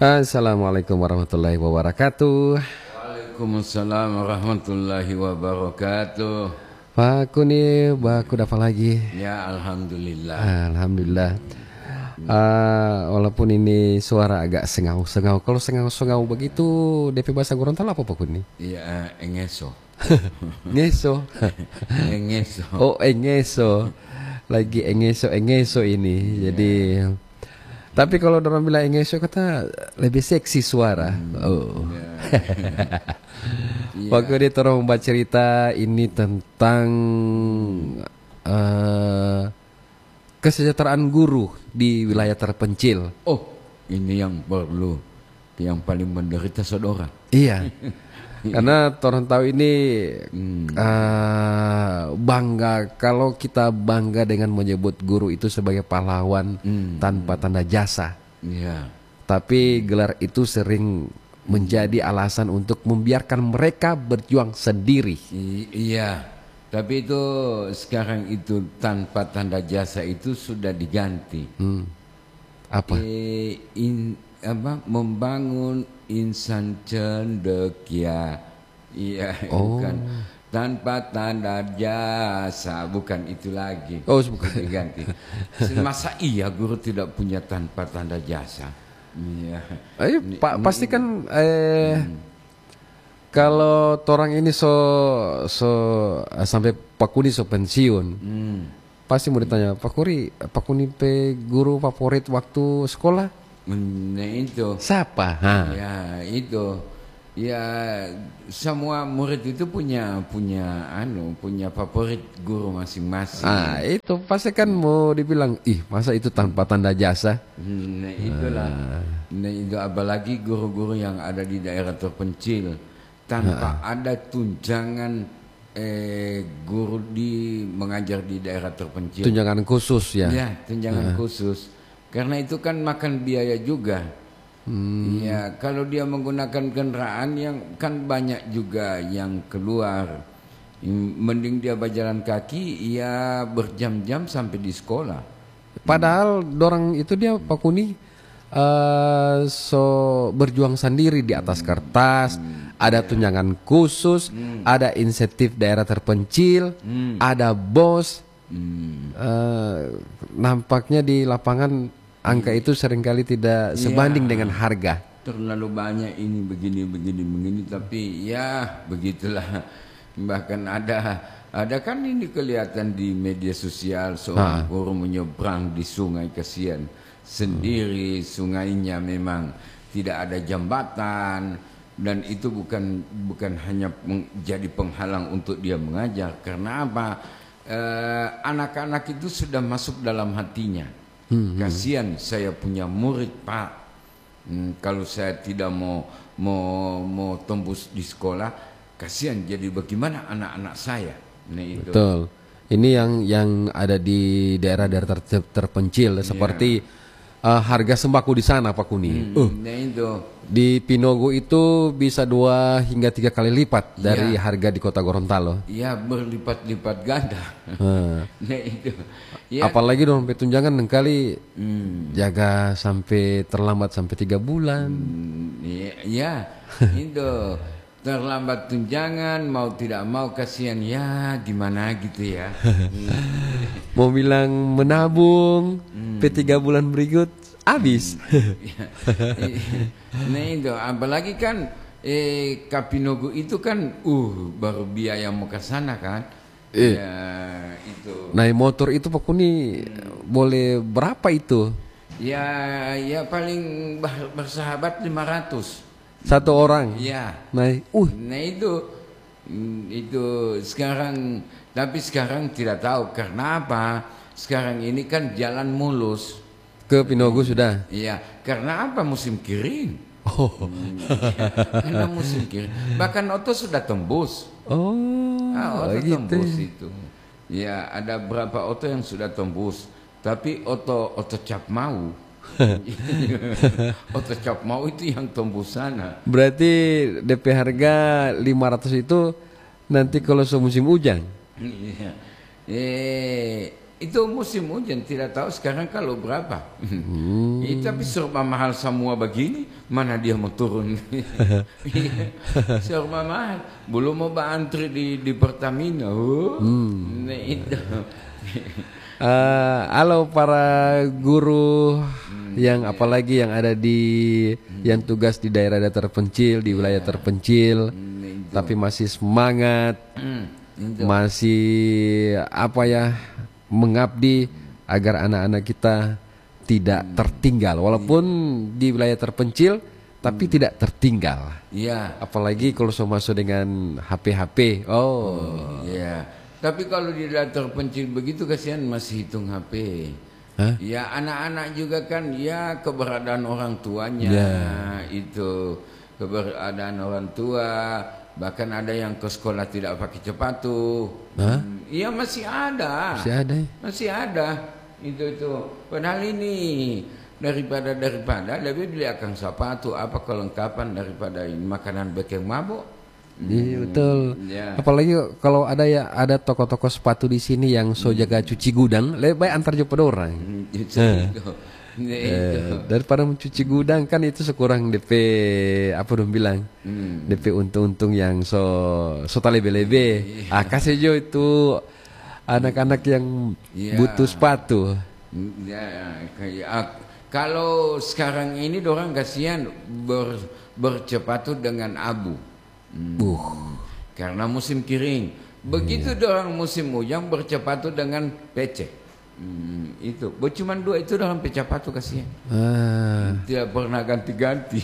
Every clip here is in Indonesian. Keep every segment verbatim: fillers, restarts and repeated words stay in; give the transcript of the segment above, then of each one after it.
Assalamualaikum warahmatullahi wabarakatuh. Waalaikumsalam warahmatullahi wabarakatuh. Pak Kuni, baku dapat lagi. Ya, alhamdulillah. Alhamdulillah. Uh, walaupun ini suara agak sengau-sengau. Kalau sengau-sengau begitu, D P bahasa Gorontalo apa Pak Kuni? Ya, engeso. Ngeso. Engeso. Oh, engeso. Lagi engeso-engeso ini. Jadi tapi kalau orang bilang engeso kata lebih seksi suara. Hmm, oh. Yeah. Waktu dia terus membaca cerita ini tentang uh, kesejahteraan guru di wilayah terpencil. Oh, ini yang perlu, yang paling menderita saudara. Iya. Karena orang tahu ini hmm. uh, bangga kalau kita bangga dengan menyebut guru itu sebagai pahlawan hmm. tanpa tanda jasa. Yeah. Tapi gelar itu sering menjadi alasan untuk membiarkan mereka berjuang sendiri. I iya. Tapi itu sekarang itu tanpa tanda jasa itu sudah diganti. Hmm. Apa? E, in, apa? Membangun insan cendekia. Iya, oh. Bukan tanpa tanda jasa, bukan itu lagi. Oh, bukan diganti. Masa iya guru tidak punya tanpa tanda jasa? Iya. Eh, Pak, pasti kan eh hmm. kalau orang ini so so sampai Pak Kuni so pensiun. Hmm. Pasti mau ditanya, Pak Kuri, Pak Kuni pe guru favorit waktu sekolah? Nah itu siapa? Ha. Ya itu, ya semua murid itu punya punya anu punya favorit guru masing-masing. Ah itu pasti kan mau dibilang, ih masa itu tanpa tanda jasa? Nah itulah, ah. Nah itu apalagi guru-guru yang ada di daerah terpencil tanpa ah. ada tunjangan. Eh, guru di mengajar di daerah terpencil. Tunjangan khusus ya? Ya, tunjangan uh. khusus. Karena itu kan makan biaya juga. Hmm. Ya, kalau dia menggunakan kendaraan yang kan banyak juga yang keluar. Mending dia berjalan kaki, ya berjam-jam sampai di sekolah. Padahal hmm. dorang itu dia Pak Kuni uh, so berjuang sendiri di atas kertas. Hmm. Ada tunjangan khusus, hmm. ada insentif daerah terpencil, hmm. ada bos. Hmm. Uh, nampaknya di lapangan angka hmm. itu seringkali tidak sebanding ya, dengan harga. Terlalu banyak ini begini begini begini, tapi ya begitulah. Bahkan ada ada kan ini kelihatan di media sosial seorang guru menyeberang di sungai, kasihan sendiri. Hmm. Sungainya memang tidak ada jembatan. Dan itu bukan bukan hanya menjadi penghalang untuk dia mengajar. Karena apa? Anak-anak eh, itu sudah masuk dalam hatinya. Hmm, Kasihan hmm. saya punya murid Pak. Hmm, kalau saya tidak mau mau mau tembus di sekolah, kasihan. Jadi bagaimana anak-anak saya? Nah, itu. Betul. Ini yang yang ada di daerah-daerah ter terpencil yeah. seperti uh, harga sembako di sana Pak Kuni. Hmm, uh. Nah itu. Di Pinogo itu bisa dua hingga tiga kali lipat dari ya. harga di kota Gorontalo. Iya, berlipat-lipat ganda. Hmm. Nah itu. Ya. Apalagi dong tunjangan kali hmm. jaga sampai terlambat sampai tiga bulan. Hmm, ya, itu terlambat tunjangan mau tidak mau kasihan ya gimana gitu ya. hmm. Mau bilang menabung, hmm. P tiga bulan berikut habis. Nah itu apalagi kan eh Kapinogo itu kan uh baru biaya mau ke sana kan. Eh. Ya itu. Naik motor itu Pak Kuni hmm. boleh berapa itu? Ya ya paling bersahabat lima ratus. Satu orang. Iya. Naik. Uh. Nah itu itu sekarang, tapi sekarang tidak tahu karena apa? Sekarang ini kan jalan mulus. Ke Pinogo sudah? Iya, karena apa? Musim kering. Oh. Hmm, ya, karena musim kering. Bahkan oto sudah tembus. Oh. Ah, oto gitu. tembus itu. Ya, ada berapa oto yang sudah tembus. Tapi oto oto cap mau. Oto cap mau itu yang tembus sana. Berarti D P harga lima ratus itu nanti kalau musim hujan. Iya. Eh Itu musim hujan, tidak tahu sekarang kalau berapa. Hmm. Itu tapi serba mahal semua begini, mana dia mau turun. Serba mahal. Belum mau antri di di Pertamina. Oh, hmm. Nah, itu. Uh, halo para guru hmm, yang yeah. apalagi yang ada di hmm. yang tugas di daerah terpencil, di wilayah yeah. terpencil, hmm, tapi masih semangat, hmm, masih apa ya mengabdi agar anak-anak kita tidak hmm. tertinggal, walaupun yeah. di wilayah terpencil tapi hmm. tidak tertinggal. Iya. Yeah. Apalagi kalau so masuk dengan H P H P. Oh. Iya. Yeah. Tapi kalau di daerah terpencil begitu kasihan masih hitung H P. Hah? Ya anak-anak juga kan ya keberadaan orang tuanya yeah. itu keberadaan orang tua, bahkan ada yang ke sekolah tidak pakai sepatu. Iya hmm, masih ada. Masih ada. Masih ada. Itu itu. Padahal ini daripada daripada lebih beli akan sepatu apa kelengkapan daripada makanan bekeng mabuk. Iya betul. Yeah. Apalagi kalau ada ya ada toko-toko sepatu di sini yang so jaga cuci gudang, lebih baik antar jumpa orang. Hmm, eh, daripada mencuci gudang kan itu sekurang D P apa dong bilang, hmm. D P untung-untung yang so so lebe-lebe. Yeah. Ah kasih jo itu anak-anak yang yeah. butuh sepatu. Ya, kayak kalau sekarang ini orang kasihan ber, bercepatu dengan abu. Hmm. Uh. Karena musim kering. Begitu yeah. orang musim hujan bercepatu dengan pece. Hmm, itu. Cuma dua itu dalam pecapatu kasihan. Ah. Tidak pernah ganti-ganti.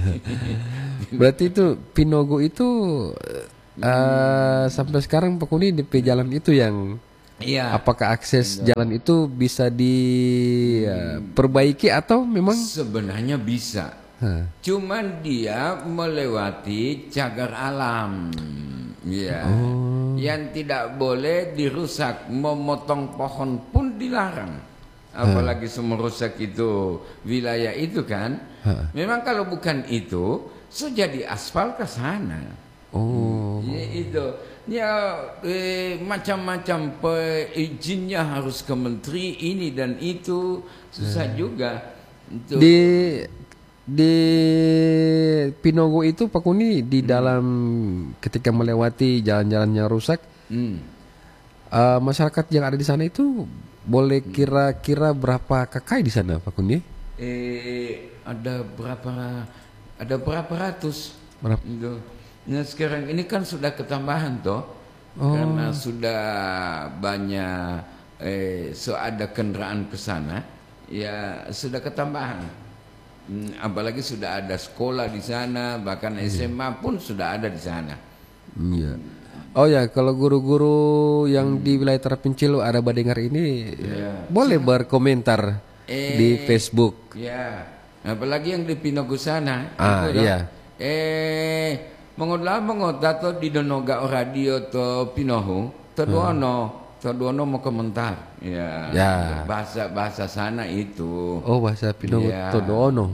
Berarti itu Pinogo itu uh, hmm. sampai sekarang Pak Kuni di jalan itu yang iya. Apakah akses Enggak. jalan itu bisa diperbaiki hmm. uh, atau memang sebenarnya bisa. Huh. Cuman dia melewati cagar alam, ya, oh. yang tidak boleh dirusak. Memotong pohon pun dilarang, apalagi huh. merusak itu wilayah itu kan. Huh. Memang kalau bukan itu, so jadi aspal ke sana. Oh, ya, itu, ya eh, macam-macam izinnya harus ke menteri ini dan itu susah huh. juga. Itu. Di Di Pinogo itu Pak Kuni di hmm. dalam ketika melewati jalan-jalan yang rusak, hmm. uh, masyarakat yang ada di sana itu boleh kira-kira berapa kakak di sana Pak Kuni? Eh ada berapa ada berapa ratus? Berapa? Nah sekarang ini kan sudah ketambahan toh, oh. karena sudah banyak eh so ada kendaraan ke sana, ya sudah ketambahan. Hmm, apalagi sudah ada sekolah di sana, bahkan S M A pun sudah ada di sana. Iya. Oh ya, kalau guru-guru yang hmm. di wilayah terpencil ada badengar ini, yeah. boleh Siap. berkomentar eh, di Facebook. Ya, apalagi yang di Pinogo sana. Ah iya. Eh, mengolah mengolah to di donoga radio to Pinoho, terdono. Todono mau komentar, ya, ya. bahasa bahasa sana itu. Oh bahasa Pinogo, ya. Todono.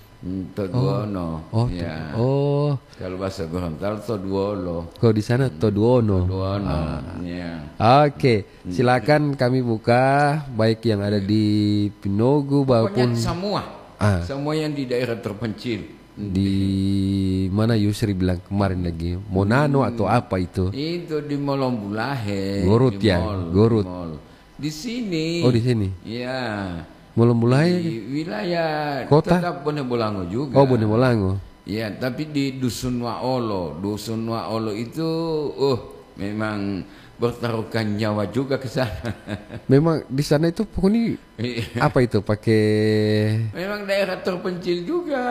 Todono, oh, oh, ya. Oh. Kalau bahasa Gorontalo Toduolo. Kalau di sana Toduono. Toduono, ah. ya. Oke, okay. Silakan kami buka baik yang ada di Pinogo maupun semua, ah. semua yang di daerah terpencil. Di mana Yusri bilang kemarin lagi Monano hmm. atau apa itu? Itu di Molombulahe. Gorut ya, mall, Gorut. Di, di sini. Oh di sini. Iya. Molombulahe. Di wilayah kota. Tetap Bone Bolango juga. Oh Bone Bolango. Iya, tapi di Dusun Waolo. Dusun Waolo itu, oh memang bertaruhkan nyawa juga ke sana. Memang di sana itu pokoknya apa itu pakai? Memang daerah terpencil juga.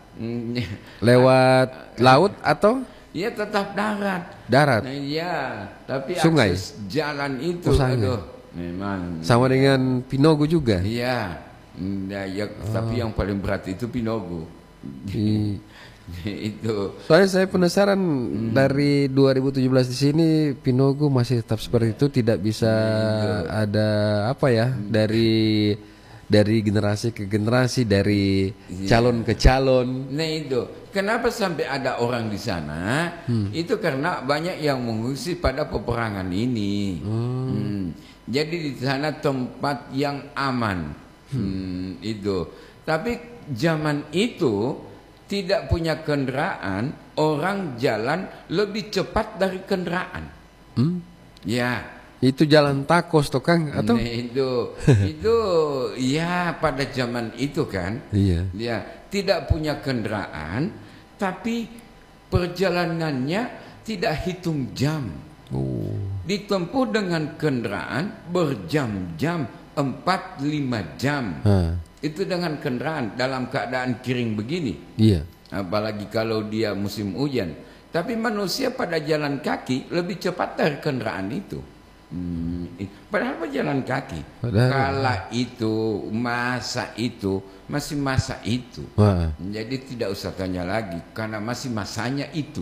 Lewat laut atau? Iya tetap darat. Darat. Nah, iya, tapi sungai. Akses jalan itu, oh, aduh, memang. Sama dengan Pinogo juga. Iya, ya, ya oh. tapi yang paling berat itu Pinogo. I... itu. Soalnya saya penasaran hmm. dari dua ribu tujuh belas di sini Pinogo masih tetap seperti itu, tidak bisa hmm. ada apa ya hmm. dari dari generasi ke generasi, dari yeah. calon ke calon. Nah itu, kenapa sampai ada orang di sana? Hmm. Itu karena banyak yang mengungsi pada peperangan ini. Hmm. Hmm. Jadi di sana tempat yang aman. Hmm. Hmm, itu. Tapi zaman itu tidak punya kendaraan, orang jalan lebih cepat dari kendaraan. Hmm? Ya. Itu jalan takos toh Kang atau? Nah, itu itu ya pada zaman itu kan. Iya. Dia tidak punya kendaraan, tapi perjalanannya tidak hitung jam. Oh. Ditempuh dengan kendaraan berjam-jam, empat lima jam. Ha. Itu dengan kendaraan dalam keadaan kering begini. Iya. Apalagi kalau dia musim hujan. Tapi manusia pada jalan kaki lebih cepat dari kendaraan itu. Hmm, padahal berjalan kaki. Padahal. Kala itu, masa itu, masih masa itu. Wah. Jadi tidak usah tanya lagi, karena masih masanya itu.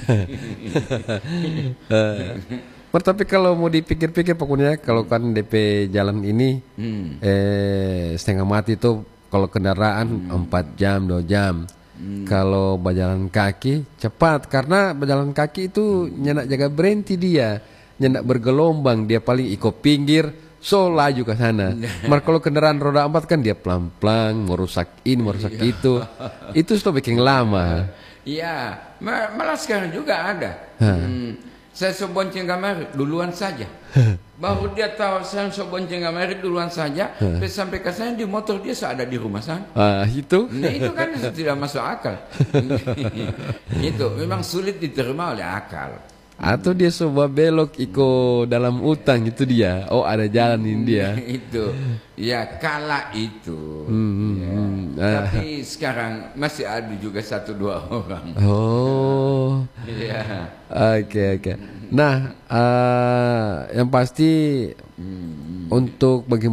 uh, tapi kalau mau dipikir-pikir pokoknya kalau kan D P jalan ini Hmm. eh setengah mati tuh kalau kendaraan empat jam dua jam. Hmm. Kalau berjalan kaki cepat karena berjalan kaki itu nyenak jaga berhenti dia. Nyendak bergelombang, dia paling ikut pinggir, so laju ke sana. Mar kalau kendaraan roda empat kan dia pelan-pelan, merusak ini, merusak itu. Itu sudah bikin lama. Iya, malah sekarang juga ada. Hmm, saya so bonceng kamar duluan saja. Baru dia tahu saya so bonceng kamar duluan saja. Sampai ke sana di motor dia ada di rumah sana. Ah, itu? Nah, itu kan tidak masuk akal. Itu memang sulit diterima oleh akal. Atau dia coba belok ikut dalam utang itu dia. Oh ada jalan ini dia. Itu ya kala itu. Hmm, Ya. hmm, ah. Tapi sekarang masih ada juga satu dua orang. Oh. Ya. Oke oke. Nah, uh, yang pasti Hmm. untuk bagi